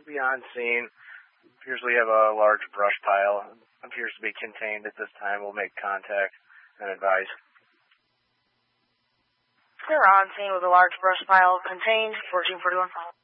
be on scene. Appears we have a large brush pile. Appears to be contained at this time. We'll make contact and advise. They're on scene with a large brush pile contained. 1441.